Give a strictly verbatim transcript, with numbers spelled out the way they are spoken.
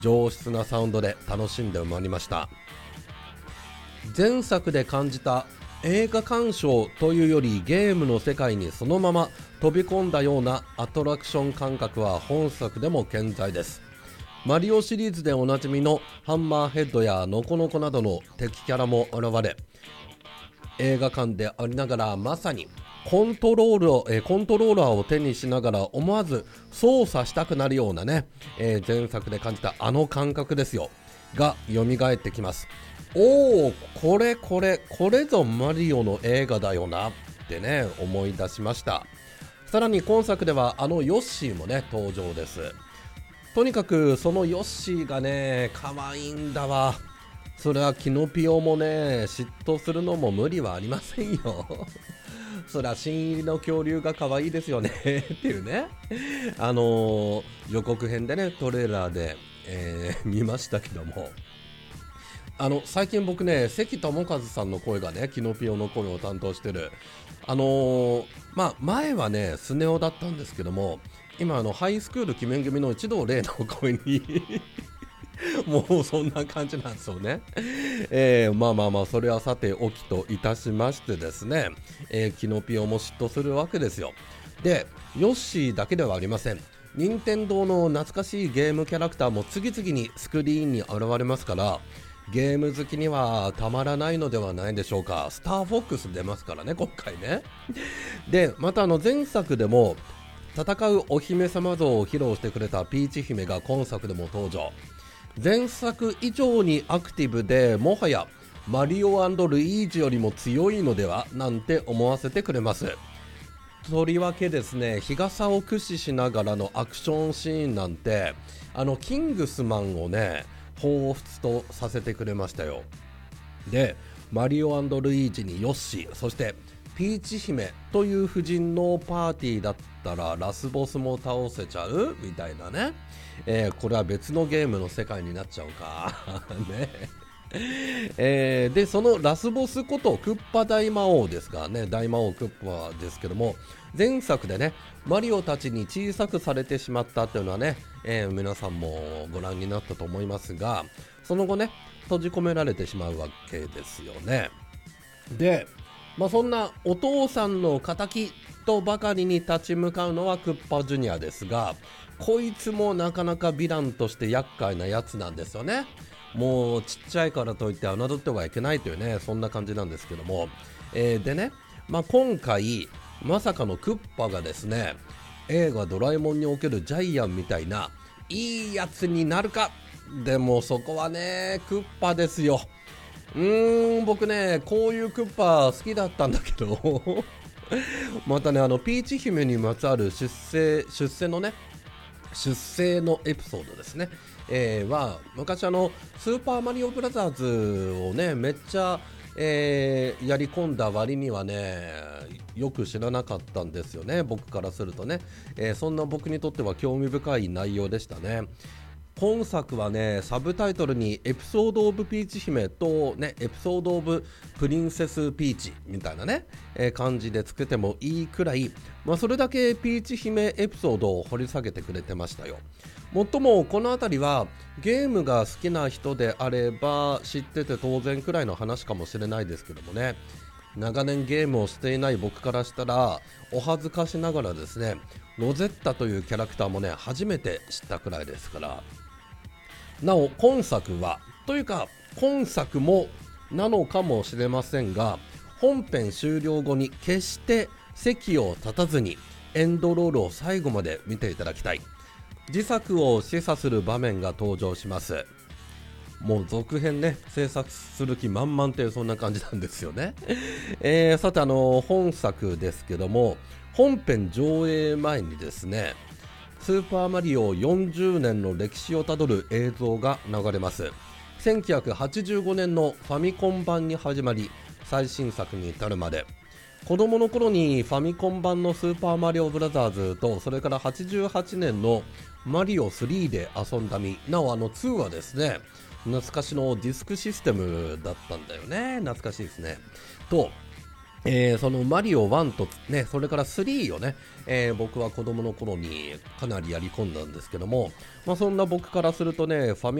上質なサウンドで楽しんでまいりました。前作で感じた映画鑑賞というよりゲームの世界にそのまま飛び込んだようなアトラクション感覚は本作でも健在です。マリオシリーズでおなじみのハンマーヘッドやノコノコなどの敵キャラも現れ、映画館でありながらまさにコントロールを、えー、コントローラーを手にしながら思わず操作したくなるようなね、えー、前作で感じたあの感覚ですよが蘇ってきます。おお、これこれこれぞマリオの映画だよなってね思い出しました。さらに今作ではあのヨッシーもね登場です。とにかくそのヨッシーがね可愛いんだわ。それはキノピオもね嫉妬するのも無理はありませんよそりゃ新入りの恐竜が可愛いですよねっていうね、あのー、予告編でねトレーラーで、えー、見ましたけども、あの最近僕ね関智一さんの声がねキノピオの声を担当してる、あのー、まあ前はねスネ夫だったんですけども、今あのハイスクール鬼面組の一同霊の声にもうそんな感じなんですよね、えー、まあまあまあそれはさておきといたしましてですね、えー、キノピオも嫉妬するわけですよ。でヨッシーだけではありません。任天堂の懐かしいゲームキャラクターも次々にスクリーンに現れますから、ゲーム好きにはたまらないのではないでしょうか。スターフォックス出ますからね今回ね。でまたあの前作でも戦うお姫様像を披露してくれたピーチ姫が今作でも登場。前作以上にアクティブで、もはやマリオ&ルイージよりも強いのではなんて思わせてくれます。とりわけですね、日傘を駆使しながらのアクションシーンなんてあのキングスマンをね彷彿とさせてくれましたよ。でマリオ&ルイージにヨッシー、そしてピーチ姫という夫人のパーティーだったらラスボスも倒せちゃうみたいなね、えー、これは別のゲームの世界になっちゃうかねえー、でそのラスボスことクッパ大魔王ですがね、大魔王クッパですけども、前作でねマリオたちに小さくされてしまったというのはね、えー、皆さんもご覧になったと思いますが、その後ね閉じ込められてしまうわけですよね。でまあ、そんなお父さんの敵とばかりに立ち向かうのはクッパジュニアですが、こいつもなかなかヴィランとして厄介なやつなんですよね。もうちっちゃいからといって侮ってはいけないというね、そんな感じなんですけども、えー、でね、まあ、今回まさかのクッパがですね映画ドラえもんにおけるジャイアンみたいないいやつになるか。でもそこはねクッパですよ。うーん僕ねこういうクッパ好きだったんだけどまたねあのピーチ姫にまつわる出世出世のね出世のエピソードですね、えー、は昔あのスーパーマリオブラザーズをねめっちゃ、えー、やり込んだ割にはねよく知らなかったんですよね、僕からするとね、えー、そんな僕にとっては興味深い内容でしたね。今作はねサブタイトルにエピソードオブピーチ姫とねエピソードオブプリンセスピーチみたいなね、えー、感じでつけてもいいくらい、まあ、それだけピーチ姫エピソードを掘り下げてくれてましたよ。もっともこのあたりはゲームが好きな人であれば知ってて当然くらいの話かもしれないですけどもね、長年ゲームをしていない僕からしたらお恥ずかしながらですね、ロゼッタというキャラクターもね初めて知ったくらいですから。なお今作はというか今作もなのかもしれませんが、本編終了後に決して席を立たずにエンドロールを最後まで見ていただきたい。自作を示唆する場面が登場します。もう続編ね制作する気満々というそんな感じなんですよねえー、さてあの本作ですけども、本編上映前にですねスーパーマリオよんじゅうねんの歴史をたどる映像が流れます。せんきゅうひゃくはちじゅうごねんのファミコン版に始まり最新作に至るまで、子供の頃にファミコン版のスーパーマリオブラザーズと、それからはちじゅうはちねんのマリオスリーで遊んだ身、なおあのツーはですね懐かしのディスクシステムだったんだよね。懐かしいですね。とえーそのマリオワンとね、それからスリーをね、えー僕は子供の頃にかなりやり込んだんですけども、まあ、そんな僕からするとね、ファミ